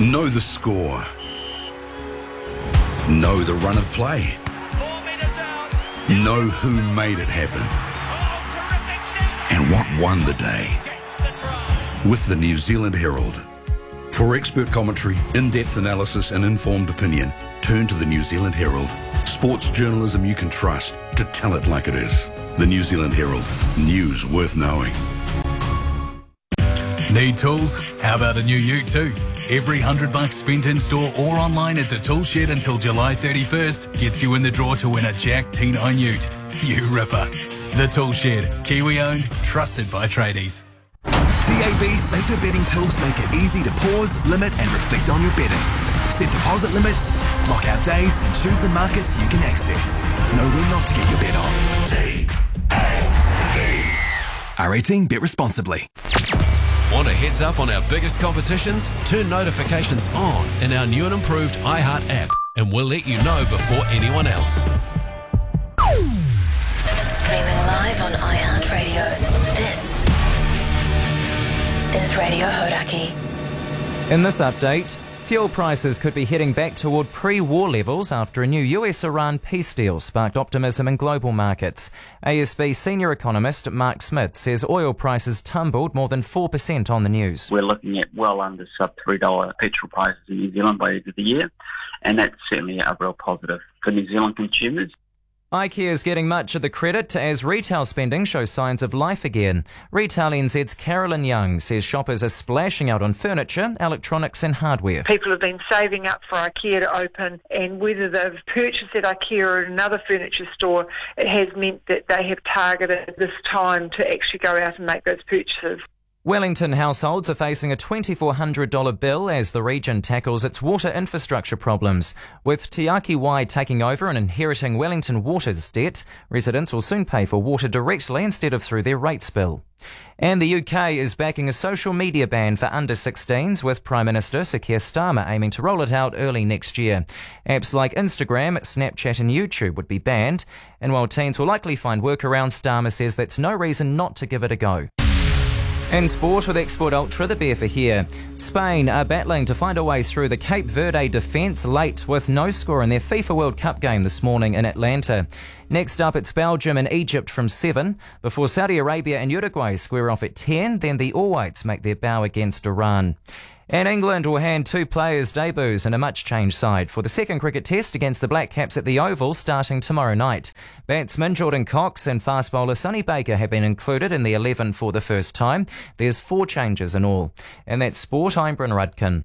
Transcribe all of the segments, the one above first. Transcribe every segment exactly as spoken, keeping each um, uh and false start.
Know the score. Know the run of play. Know who made it happen. And what won the day. With the New Zealand Herald. For expert commentary, in-depth analysis and informed opinion, turn to the New Zealand Herald. Sports journalism you can trust to tell it like it is. The New Zealand Herald. News worth knowing. Need tools? How about a new ute too? Every hundred bucks spent in store or online at the Tool Shed until July thirty-first gets you in the draw to win a Jack T nine ute. You ripper. The Tool Shed. Kiwi owned, trusted by tradies. T A B Safer Betting tools make it easy to pause, limit and reflect on your betting. Set deposit limits, lock out days and choose the markets you can access. Know when not to get your bet on. T A B. R eighteen, bet responsibly. Want a heads up on our biggest competitions? Turn notifications on in our new and improved iHeart app and we'll let you know before anyone else. Streaming live on iHeartRadio. This is Radio Hodaki. In this update, fuel prices could be heading back toward pre-war levels after a new U S Iran peace deal sparked optimism in global markets. A S B senior economist Mark Smith says oil prices tumbled more than four percent on the news. We're looking at well under sub three dollars petrol prices in New Zealand by the end of the year, and that's certainly a real positive for New Zealand consumers. IKEA is getting much of the credit as retail spending shows signs of life again. Retail N Z's Carolyn Young says shoppers are splashing out on furniture, electronics and hardware. People have been saving up for IKEA to open, and whether they've purchased at IKEA or another furniture store, it has meant that they have targeted this time to actually go out and make those purchases. Wellington households are facing a twenty-four hundred dollars bill as the region tackles its water infrastructure problems. With Te Aki Wai taking over and inheriting Wellington Water's debt, residents will soon pay for water directly instead of through their rates bill. And the U K is backing a social media ban for under sixteens, with Prime Minister Sir Keir Starmer aiming to roll it out early next year. Apps like Instagram, Snapchat and YouTube would be banned, and while teens will likely find workarounds, Starmer says that's no reason not to give it a go. In sport with Export Ultra, the beer for here. Spain are battling to find a way through the Cape Verde defence late with no score in their FIFA World Cup game this morning in Atlanta. Next up, it's Belgium and Egypt from seven, before Saudi Arabia and Uruguay square off at ten, then the All Whites make their bow against Iran. And England will hand two players debuts in a much-changed side for the second cricket test against the Black Caps at the Oval starting tomorrow night. Batsman Jordan Cox and fast bowler Sonny Baker have been included in the eleven for the first time. There's four changes in all. And that's sport. I'm Bryn Rudkin.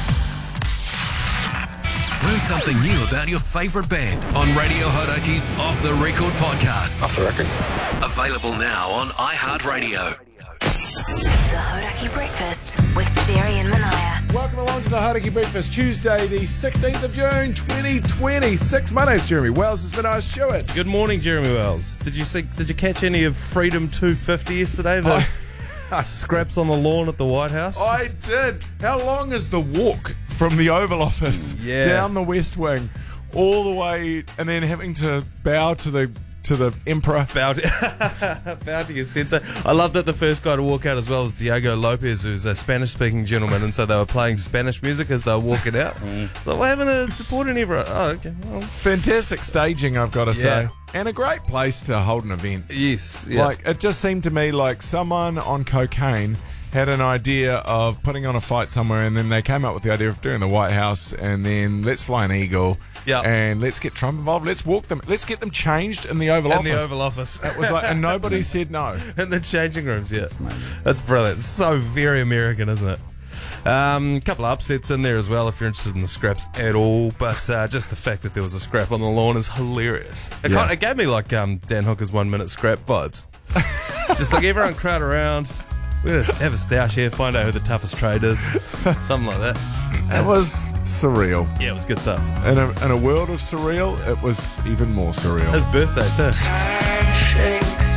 Learn something new about your favourite band on Radio Hodaki's Off The Record podcast. Off the Record. Available now on iHeartRadio. The Hodaki Breakfast with Jerry and Manaya. Welcome along to the Hodaki Breakfast, Tuesday the sixteenth of June twenty twenty-six. My name's Jeremy Wells. It's Manaya Stewart. Good morning, Jeremy Wells. Did you see? Did you catch any of Freedom two fifty yesterday? The I, scraps on the lawn at the White House. I did. How long is the walk from the Oval Office yeah. down the West Wing all the way, and then having to bow to the to the Emperor? Bow to, bow to your sensei. I loved that the first guy to walk out as well was Diego Lopez, who's a Spanish-speaking gentleman, and so they were playing Spanish music as they were walking out. mm. Like, we're having a support in everyone. Oh, okay. Well. Fantastic staging, I've got to Yeah. say. And a great place to hold an event. Yes. Yeah. Like, it just seemed to me like someone on cocaine had an idea of putting on a fight somewhere, and then they came up with the idea of doing the White House, and then let's fly an eagle, Yep. and let's get Trump involved. Let's walk them. Let's get them changed in the Oval in Office. the Oval Office. It was like, and nobody said no. In the changing rooms, yeah. That's brilliant. It's so very American, isn't it? A um, couple of upsets in there as well if you're interested in the scraps at all, but uh, just the fact that there was a scrap on the lawn is hilarious. It, Yeah. kind of, it gave me like um, Dan Hooker's one minute scrap vibes. It's just like everyone crowd around, we're gonna have a stoush here, find out who the toughest trade is, something like that. It was surreal. Yeah, it was good stuff. In a, in a world of surreal, it was even more surreal. His birthday too.